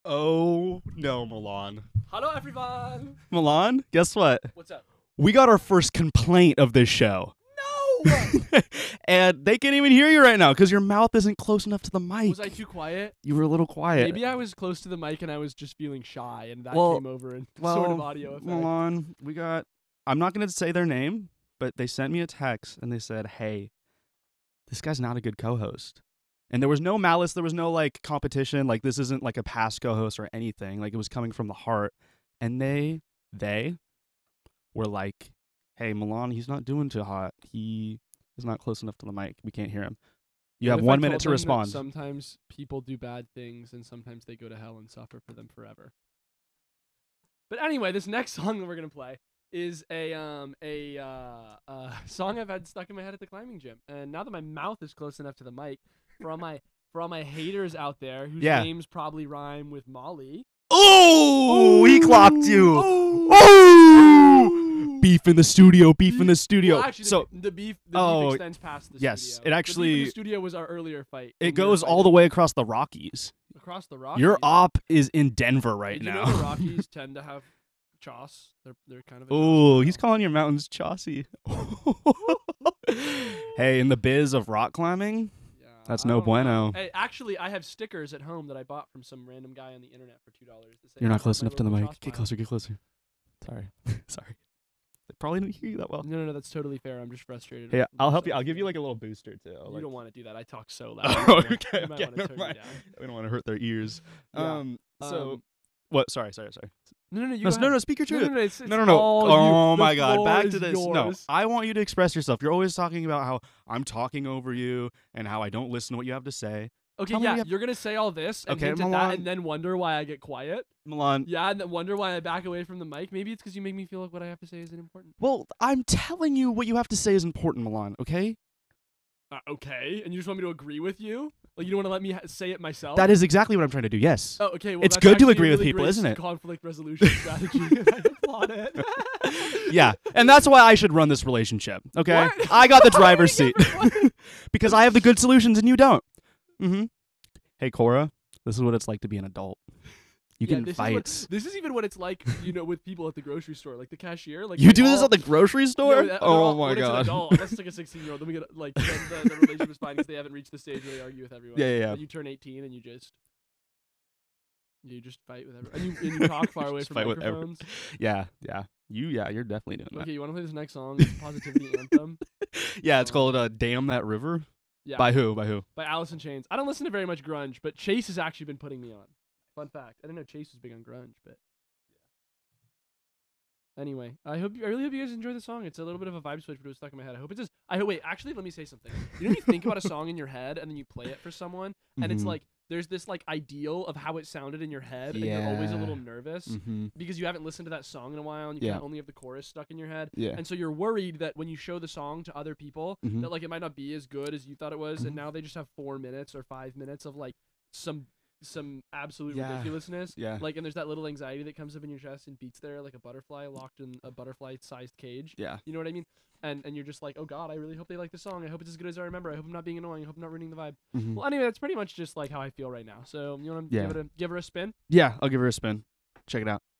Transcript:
Oh no, Milan. Hello, everyone. Milan, guess what? What's up? We got our first complaint of this show. No. And they can't even hear you right now because your mouth isn't close enough to the mic. Was I too quiet? You were a little quiet. Maybe I was close to the mic and I was just feeling shy, and that Well- came over in well, sort of audio effect. Milan, I'm not going to say their name, but they sent me a text and they said, hey, this guy's not a good co-host. And there was no malice. There was no, like, competition. Like, this isn't, like, a past co-host or anything. Like, it was coming from the heart. And they were like, hey, Milan, he's not doing too hot. He is not close enough to the mic. We can't hear him. You What have if I 1 told minute to them that respond. Sometimes people do bad things, and sometimes they go to hell and suffer for them forever. But anyway, this next song that we're gonna play is a song I've had stuck in my head at the climbing gym, and now that my mouth is close enough to the mic, for all my haters out there whose Yeah. names probably rhyme with Molly. Oh, he clocked you. Oh. Oh, beef in the studio. Beef in the studio. Well, actually, So the beef Oh, extends past the yes, studio. it The beef in actually- the studio was our earlier fight. it when we were goes all the fighting way across the Rockies. across the Rockies. Your op is in Denver right Did you now. know the Rockies tend to have choss? They're kind of a Oh, choss he's style. calling your mountains chossy. Hey, in the biz of rock climbing, Yeah, that's I no don't know. bueno. Hey, actually, I have stickers at home that I bought from some random guy on the internet for $2. That say, You're "Check not out close my enough to the local mic. choss Get pile." closer, get closer. Sorry. Sorry. They probably didn't hear you that well. No, that's totally fair. I'm just frustrated. Hey, with I'll help you. myself. I'll give you like a little booster too. You Like- don't want to do that. I talk so loud. Oh, You might okay, wanna okay, turn never me mind. down. We don't want to hurt their ears. Yeah. So Um, what? Sorry. No, you No, go no, ahead. speak your No, truth. no, it's No. all you. Oh The my God! floor Back is to this. No, yours. I want you to express yourself. You're always talking about how I'm talking over you and how I don't listen to what you have to say. Okay, Tell me yeah, we have- you're gonna say all this and Okay, hint at that, Milan. and then wonder why I get quiet. Milan. Yeah, and then wonder why I back away from the mic. Maybe it's because you make me feel like what I have to say isn't important. Well, I'm telling you what you have to say is important, Milan. Okay? Okay, and you just want me to agree with you? Like you don't want to let me say it myself? That is exactly what I'm trying to do. Yes. Oh, okay. Well, It's that's good to actually a agree with really people, great isn't it? Conflict resolution strategy. And I applaud it. Yeah, and that's why I should run this relationship. Okay? What? I got the Why driver's would seat you ever- what? because I have the good solutions and you don't. Mm-hmm. Hey, Cora, this is what it's like to be an adult. You Yeah, can this fight. this is even what it's like, with people at the grocery store, like the cashier. Like You they do this all- at the grocery store? No, they're Oh all- my when it's an god. adult, unless it's like a 16-year-old, then we get like then the relationship is fine because they haven't reached the stage where they argue with everyone. Yeah. But you turn 18 and you just fight with everyone, and you talk far away Just from fight with everyone. microphones. Yeah. You're definitely doing Okay, you want to play this next song? It's a positivity anthem. that. Yeah, it's called "Damn That River." Yeah, By who? by Alice in Chains. I don't listen to very much grunge, but Chase has actually been putting me on. Fun fact: I didn't know Chase was big on grunge, but anyway, I really hope you guys enjoy the song. It's a little bit of a vibe switch, but it was stuck in my head. I hope it's just. Wait. Actually, let me say something. You know, when you think about a song in your head and then you play it for someone, and it's Mhm. like there's this like ideal of how it sounded in your head, and you're always a little Yeah. nervous Mm-hmm. because you haven't listened to that song in a while, and you Yeah. kind of only have the chorus stuck in your head. Yeah. And so you're worried that when you show the song to other people, Mhm. that like it might not be as good as you thought it was, Mhm. and now they just have 4 minutes or 5 minutes of like some absolute Yeah. ridiculousness. Yeah. Like, and there's that little anxiety that comes up in your chest and beats there like a butterfly locked in a butterfly-sized cage. Yeah. You know what I mean? And you're just like, oh god, I really hope they like the song. I hope it's as good as I remember. I hope I'm not being annoying. I hope I'm not ruining the vibe. Mhm. Well, anyway, that's pretty much just like how I feel right now. So you want to Yeah. give her a spin? Yeah, I'll give her a spin. Check it out.